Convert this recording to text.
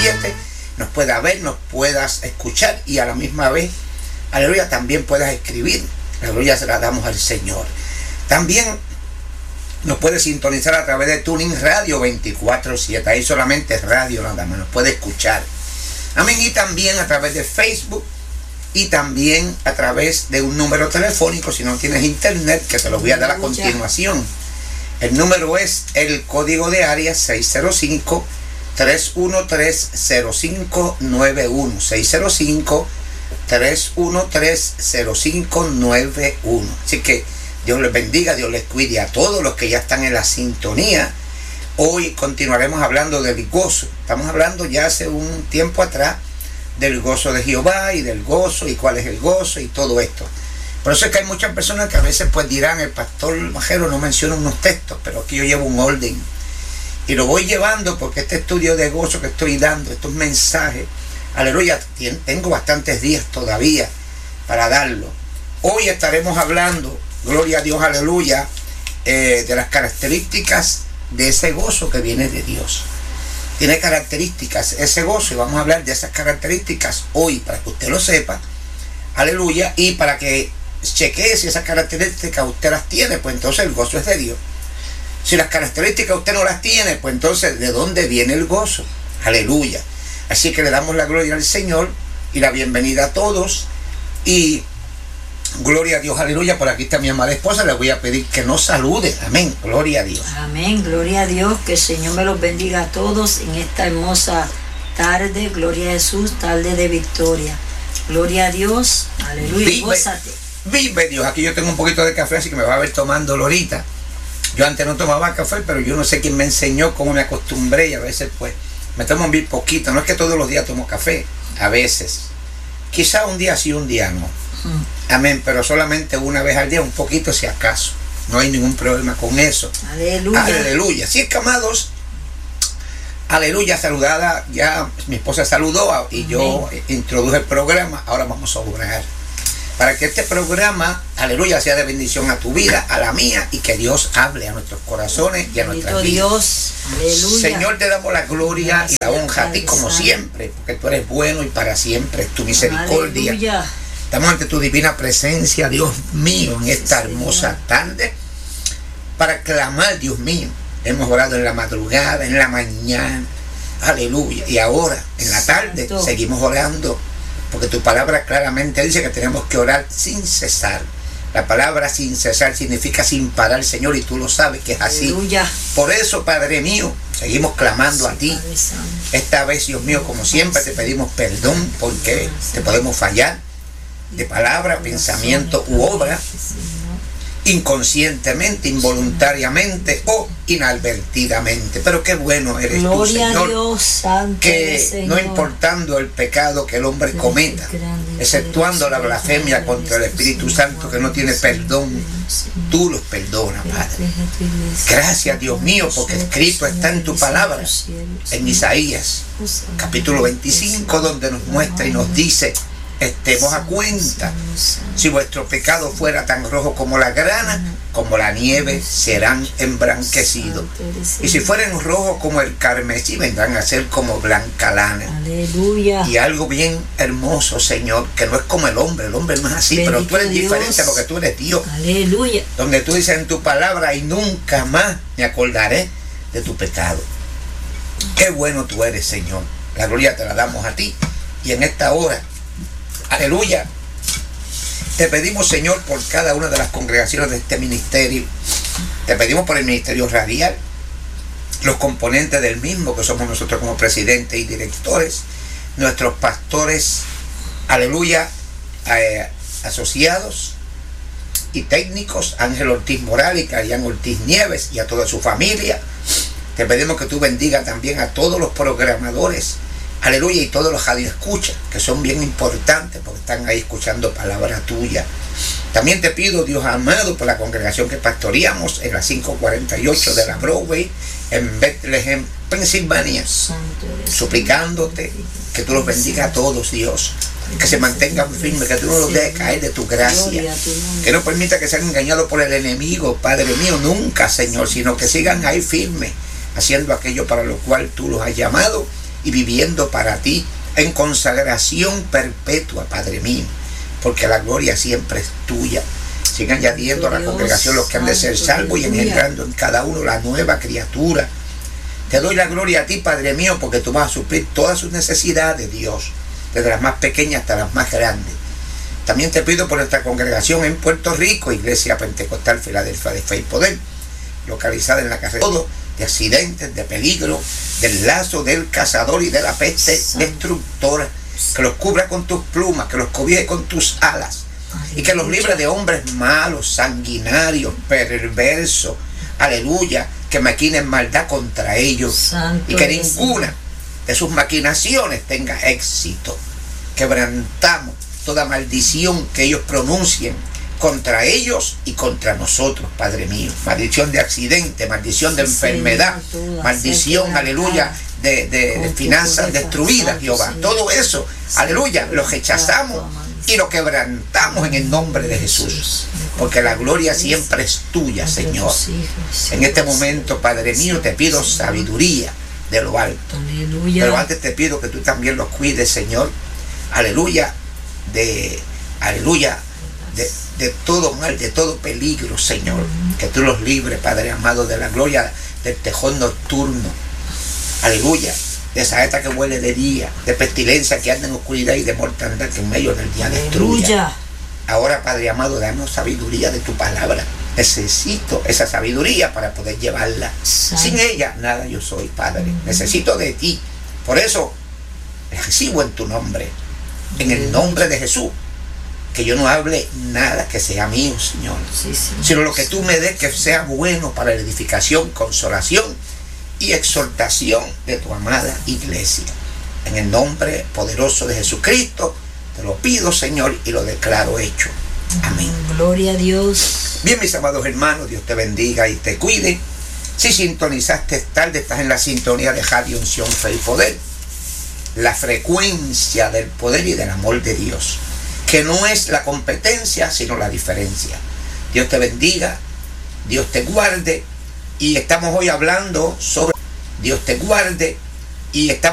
7, nos puedas ver, nos puedas escuchar y a la misma vez, aleluya, también puedas escribir. Aleluya, se la damos al Señor. También nos puede sintonizar a través de Tuning Radio 24/7. Ahí solamente radio nada más, nos puede escuchar. Amén. Y también a través de Facebook y también a través de un número telefónico, si no tienes internet, que te lo voy a dar a continuación. El número es el código de área 605-313-0591. 605-313-0591. Así que Dios les bendiga, Dios les cuide a todos los que ya están en la sintonía. Hoy continuaremos hablando del gozo. Estamos hablando ya hace un tiempo atrás del gozo de Jehová y del gozo y cuál es el gozo y todo esto. Por eso es que hay muchas personas que a veces pues dirán, el pastor Majero no menciona unos textos, pero aquí yo llevo un orden y lo voy llevando porque este estudio de gozo que estoy dando, estos mensajes, aleluya, tengo bastantes días todavía para darlo. Hoy estaremos hablando, gloria a Dios, aleluya, de las características de ese gozo que viene de Dios. Tiene características ese gozo y vamos a hablar de esas características hoy para que usted lo sepa, aleluya, y para que chequee si esas características usted las tiene, pues entonces el gozo es de Dios. Si las características usted no las tiene, pues entonces ¿de dónde viene el gozo? Aleluya. Así que le damos la gloria al Señor y la bienvenida a todos y gloria a Dios, aleluya. Por aquí está mi amada esposa, le voy a pedir que nos salude. Amén, gloria a Dios. Amén, gloria a Dios, que el Señor me los bendiga a todos en esta hermosa tarde, gloria a Jesús, tarde de victoria. Gloria a Dios, aleluya, gózate. Vive Dios. Aquí yo tengo un poquito de café, así que me va a ver tomándolo ahorita. Yo antes no tomaba café, pero yo no sé quién me enseñó, cómo me acostumbré y a veces pues me tomo bien poquito. No es que todos los días tomo café, a veces. Quizá un día sí, un día no. Amén, pero solamente una vez al día, un poquito si acaso. No hay ningún problema con eso. Aleluya. Aleluya. Así es que, amados, aleluya, saludada. Ya mi esposa saludó y yo introduje el programa. Ahora vamos a orar para que este programa, aleluya, sea de bendición a tu vida, a la mía, y que Dios hable a nuestros corazones y a nuestras vidas. Dios, aleluya. Señor, te damos la gloria y la honra a ti como siempre, porque tú eres bueno y para siempre es tu misericordia. Aleluya. Estamos ante tu divina presencia, Dios mío, en esta hermosa tarde, para clamar, Dios mío. Hemos orado en la madrugada, en la mañana, aleluya, y ahora, en la tarde, seguimos orando, porque tu palabra claramente dice que tenemos que orar sin cesar. La palabra sin cesar significa sin parar, Señor, y tú lo sabes que es así. Aleluya. Por eso, Padre mío, seguimos clamando a ti. Esta vez, Dios mío, como siempre, te pedimos perdón porque te podemos fallar de palabra, pensamiento u obra, inconscientemente, involuntariamente o inadvertidamente. Pero qué bueno eres tú, Señor, Dios, santo que Señor, no importando el pecado que el hombre cometa, exceptuando la blasfemia contra el Espíritu Santo que no tiene perdón, tú los perdonas, Padre. Gracias, Dios mío, porque escrito está en tu palabra, en Isaías, capítulo 25, donde nos muestra y nos dice: estemos a cuenta, si vuestro pecado fuera tan rojo como la grana, como la nieve serán emblanquecidos, y si fueren rojos como el carmesí, vendrán a ser como blanca lana. Aleluya. Y algo bien hermoso, Señor, que no es como el hombre no es así, bendito, pero tú eres Dios, diferente porque tú eres Dios. Aleluya. Donde tú dices en tu palabra: y nunca más me acordaré de tu pecado. Qué bueno tú eres, Señor. La gloria te la damos a ti. Y en esta hora, aleluya, te pedimos, Señor, por cada una de las congregaciones de este ministerio. Te pedimos por el ministerio radial, los componentes del mismo, que somos nosotros como presidentes y directores, nuestros pastores, aleluya, asociados y técnicos, Ángel Ortiz Morales y Carián Ortiz Nieves, y a toda su familia. Te pedimos que tú bendigas también a todos los programadores, aleluya, y todos los radioescuchas, que son bien importantes porque están ahí escuchando palabra tuya. También te pido, Dios amado, por la congregación que pastoreamos en la 548 de la Broadway, en Bethlehem, Pensilvania, suplicándote que tú los bendigas a todos, Dios, que se mantengan firmes, que tú no los dejes caer de tu gracia, que no permita que sean engañados por el enemigo, Padre mío, nunca, Señor, sino que sigan ahí firmes, haciendo aquello para lo cual tú los has llamado, y viviendo para ti en consagración perpetua, Padre mío, porque la gloria siempre es tuya. Sigue añadiendo a la congregación los que han de ser salvos y engendrando en cada uno la nueva criatura. Te doy la gloria a ti, Padre mío, porque tú vas a suplir todas sus necesidades, Dios, desde las más pequeñas hasta las más grandes. También te pido por nuestra congregación en Puerto Rico, Iglesia Pentecostal Filadelfia de Fe y Poder, localizada en la carretera, todo de accidentes, de peligro, del lazo del cazador y de la peste destructora, que los cubra con tus plumas, que los cobije con tus alas, y que los libre de hombres malos, sanguinarios, perversos, aleluya, que maquinen maldad contra ellos, Santo, y que ninguna de sus maquinaciones tenga éxito. Quebrantamos toda maldición que ellos pronuncien contra ellos y contra nosotros, Padre mío. Maldición de accidente, maldición de enfermedad, maldición, aleluya, de finanzas destruidas, Jehová. Todo eso, aleluya, lo rechazamos y lo quebrantamos en el nombre de Jesús, porque la gloria siempre es tuya, Señor. En este momento, Padre mío, te pido sabiduría de lo alto. Pero antes te pido que tú también los cuides, Señor, aleluya, de todo mal, de todo peligro, Señor, que tú los libres, Padre amado, de la gloria del tejón nocturno, aleluya, de saeta que huele de día, de pestilencia que anda en oscuridad y de mortandad que en medio del día destruya. Ahora, Padre amado, danos sabiduría de tu palabra. Necesito esa sabiduría para poder llevarla. Sin ella, nada yo soy, Padre. Necesito de ti. Por eso, recibo en tu nombre, en el nombre de Jesús, que yo no hable nada que sea mío, Señor, sino lo que tú me des que sea bueno para la edificación, consolación y exhortación de tu amada iglesia. En el nombre poderoso de Jesucristo, te lo pido, Señor, y lo declaro hecho. Amén. Gloria a Dios. Bien, mis amados hermanos, Dios te bendiga y te cuide. Si sintonizaste tarde, estás en la sintonía de Radio Unción, Fe y Poder, la frecuencia del poder y del amor de Dios, que no es la competencia, sino la diferencia. Dios te bendiga, Dios te guarde, y estamos hoy hablando sobre Dios te guarde, y estamos